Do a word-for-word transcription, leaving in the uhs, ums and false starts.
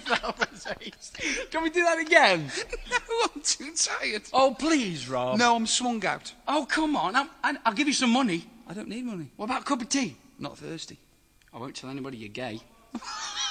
Can we do that again? No, I'm too tired. Oh, please, Rob. No, I'm swung out. Oh, come on. I'm, I, I'll give you some money. I don't need money. What about a cup of tea? Not thirsty. I won't tell anybody you're gay.